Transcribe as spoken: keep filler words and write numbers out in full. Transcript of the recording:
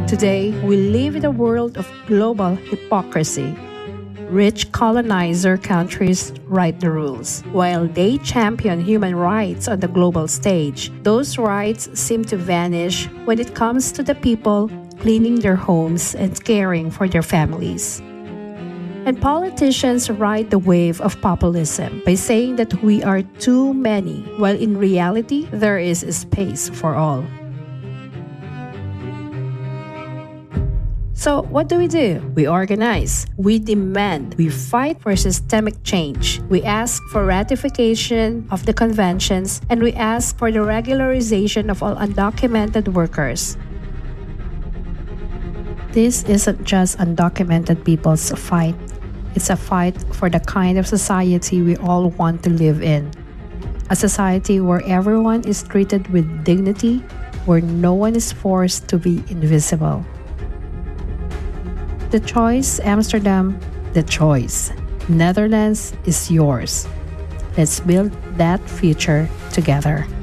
Today, we live in a world of global hypocrisy. Rich colonizer countries write the rules. While they champion human rights on the global stage, those rights seem to vanish when it comes to the people cleaning their homes and caring for their families. And politicians ride the wave of populism by saying that we are too many, while in reality, there is space for all. So, what do we do? We organize, we demand, we fight for systemic change, we ask for ratification of the conventions, and we ask for the regularization of all undocumented workers. This isn't just undocumented people's fight. It's a fight for the kind of society we all want to live in. A society where everyone is treated with dignity, where no one is forced to be invisible. The choice, Amsterdam, the choice. Netherlands is yours. Let's build that future together.